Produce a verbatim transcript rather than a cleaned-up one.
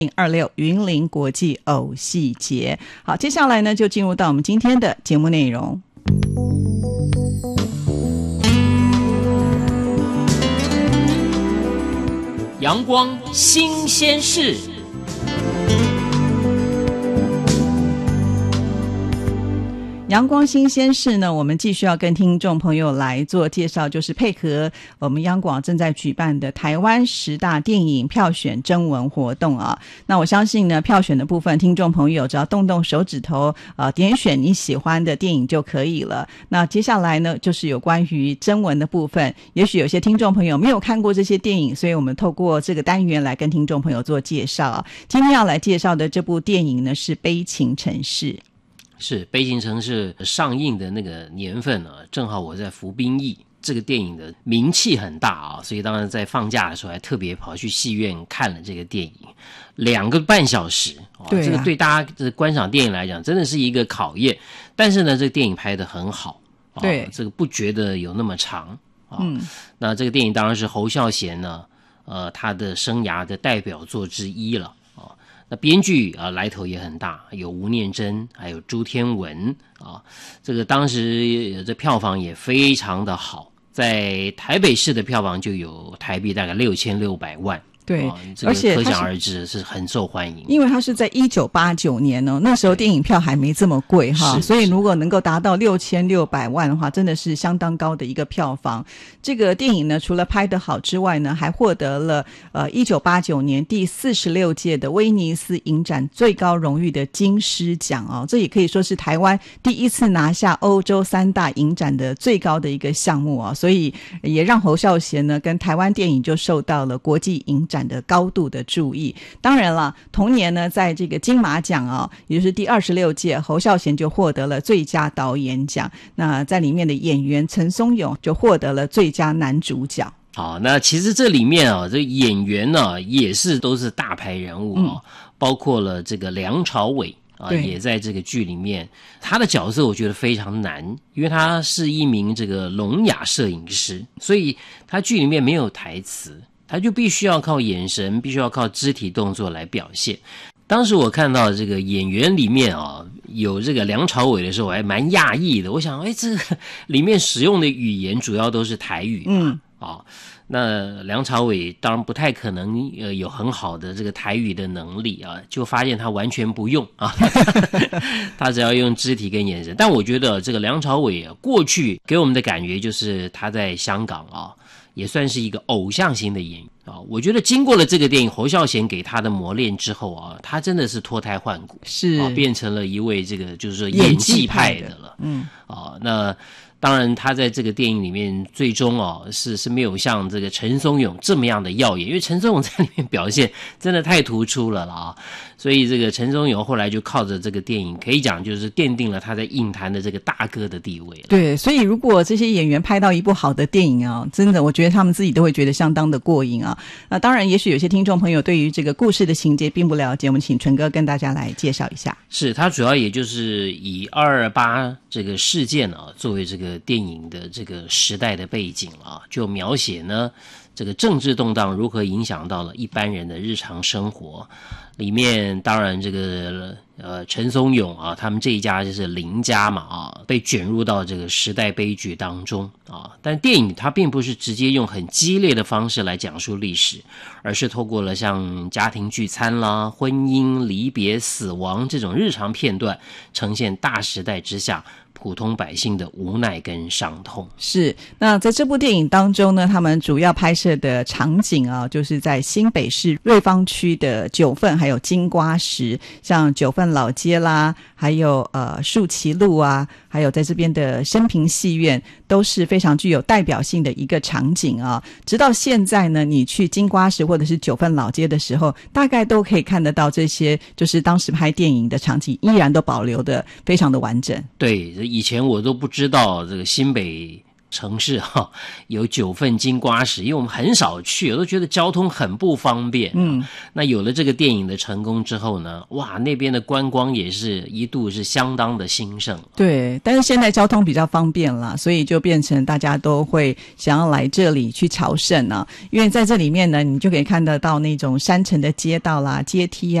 二六云林国际偶戏节。好，接下来呢就进入到我们今天的节目内容。 阳光新鲜事。 阳光新鲜事呢，我们继续要跟听众朋友来做介绍，就是配合我们央广正在举办的台湾十大电影票选征文活动啊。那我相信呢，票选的部分，听众朋友只要动动手指头，呃，点选你喜欢的电影就可以了。那接下来呢，就是有关于征文的部分，也许有些听众朋友没有看过这些电影，所以我们透过这个单元来跟听众朋友做介绍啊。今天要来介绍的这部电影呢，是《悲情城市》。 是《悲情城市》上映的那个年份呢，正好我在服兵役，这个电影的名气很大啊，所以当然在放假的时候还特别跑去戏院看了这个电影，两个半小时，哦对啊，这个对大家的观赏电影来讲真的是一个考验。但是呢，这个电影拍得很好，哦，对，这个不觉得有那么长啊，哦。嗯，那这个电影当然是侯孝贤呢，呃，他的生涯的代表作之一了。那编剧啊来头也很大，有吴念真，还有朱天文啊，这个当时这票房也非常的好，在台北市的票房就有台币大概六千六百万。对，哦，这个可想而知是很受欢迎。 因为它是在一九八九年呢，那时候电影票还没这么贵哈，所以如果能够达到六千六百万的话，真的是相当高的一个票房。这个电影呢，除了拍得好之外呢，还获得了呃一九八九年第四十六届的威尼斯影展最高荣誉的金狮奖哦，这也可以说是台湾第一次拿下欧洲三大影展的最高的一个项目啊，所以也让侯孝贤呢跟台湾电影就受到了国际影展的高度的注意。当然了，同年呢，在这个金马奖啊，也就是第二十六届，侯孝贤就获得了最佳导演奖。那在里面的演员陈松勇就获得了最佳男主角。 好，那其实这里面啊，这演员呢，啊，也是都是大牌人物啊，嗯，包括了这个梁朝伟啊，也在这个剧里面。他的角色我觉得非常难，因为他是一名这个聋哑摄影师，所以他剧里面没有台词。他就必须要靠眼神，必须要靠肢体动作来表现。当时我看到这个演员里面啊，有这个梁朝伟的时候，我还蛮讶异的。我想，哎，这个里面使用的语言主要都是台语嘛，嗯，啊，那梁朝伟当然不太可能呃有很好的这个台语的能力啊，就发现他完全不用啊，他只要用肢体跟眼神。但我觉得这个梁朝伟啊，过去给我们的感觉就是他在香港啊，也算是一个偶像型的演员啊，我觉得经过了这个电影侯孝贤给他的磨练之后啊，他真的是脱胎换骨，是啊，变成了一位这个就是说演技派的了，嗯啊，那当然他在这个电影里面最终哦是是没有像这个陈松勇这么样的耀眼，因为陈松勇在里面表现真的太突出了啦啊，所以这个陈松勇后来就靠着这个电影可以讲就是奠定了他在影坛的这个大哥的地位了。 对，所以如果这些演员拍到一部好的电影啊，真的我觉得他们自己都会觉得相当的过瘾啊。那当然也许有些听众朋友对于这个故事的情节并不了解，我们请纯哥跟大家来介绍一下。 是，他主要也就是以二二八这个事件啊作为这个电影的这个时代的背景啊，就描写呢这个政治动荡如何影响到了一般人的日常生活。里面当然这个呃陈松勇啊，他们这一家就是林家嘛啊，被卷入到这个时代悲剧当中啊。但电影它并不是直接用很激烈的方式来讲述历史，而是透过了像家庭聚餐啦、婚姻、离别、死亡这种日常片段，呈现大时代之下普通百姓的无奈跟伤痛。 是，那在这部电影当中呢，他们主要拍摄的场景啊，就是在新北市瑞芳区的九份还有金瓜石，像九份老街啦，还有呃树旗路啊，还有在这边的升平戏院，都是非常具有代表性的一个场景啊。直到现在呢，你去金瓜石或者是九份老街的时候，大概都可以看得到这些就是当时拍电影的场景依然都保留的非常的完整。 对，以前我都不知道这个新北城市哈、哦、有九份金瓜石，因为我们很少去，我都觉得交通很不方便。嗯，那有了这个电影的成功之后呢，哇，那边的观光也是一度是相当的兴盛。 对，但是现在交通比较方便啦，所以就变成大家都会想要来这里去朝圣啊，因为在这里面呢，你就可以看得到那种山城的街道啦、阶梯啊。